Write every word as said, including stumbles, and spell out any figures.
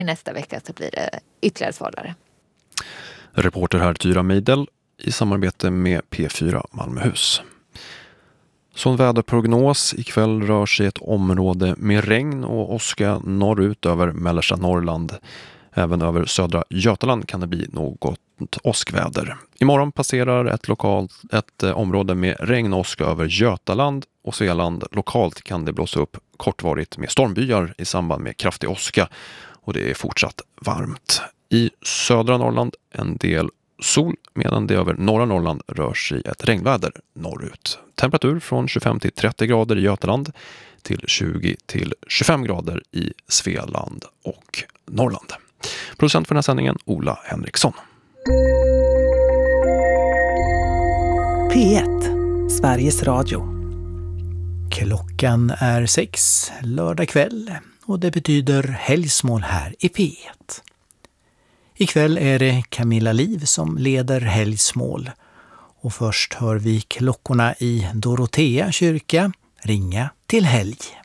Nästa vecka så blir det ytterligare svalare. Reporter här Tyra Meidel i samarbete med P fyra Malmöhus. Som väderprognos ikväll rör sig ett område med regn och åska norrut över mellersta Norrland. Även över södra Götaland kan det bli något åskväder. Imorgon passerar ett, lokalt, ett område med regn och åska över Götaland och Svealand. Lokalt kan det blåsa upp kortvarigt med stormbyar i samband med kraftig åska och det är fortsatt varmt. I södra Norrland en del sol medan det över norra Norrland rör sig ett regnväder norrut. Temperatur från tjugofem till trettio grader i Götaland till tjugo till tjugofem grader i Svealand och Norrland. Producent för den här sändningen Ola Henriksson. P ett, Sveriges Radio. Klockan är sex lördag kväll och det betyder helgsmål här i P ett. Ikväll är det Camilla Liv som leder helgsmål och först hör vi klockorna i Dorotea kyrka ringa till helg.